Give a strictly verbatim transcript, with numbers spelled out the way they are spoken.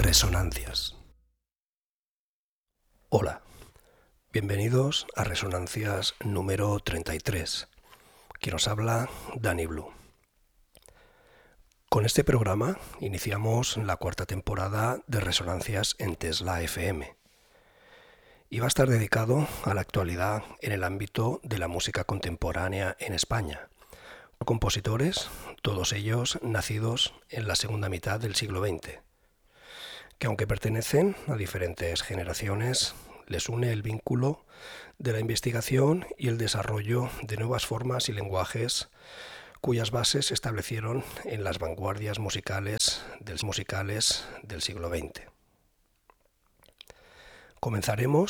Resonancias. Hola, bienvenidos a Resonancias número treinta y tres. Quien os habla, Dani Blue. Con este programa iniciamos la cuarta temporada de Resonancias en Tesla F M. Y va a estar dedicado a la actualidad en el ámbito de la música contemporánea en España. Compositores, todos ellos nacidos en la segunda mitad del siglo veinte, que aunque pertenecen a diferentes generaciones, les une el vínculo de la investigación y el desarrollo de nuevas formas y lenguajes cuyas bases se establecieron en las vanguardias musicales del, musicales del siglo veinte. Comenzaremos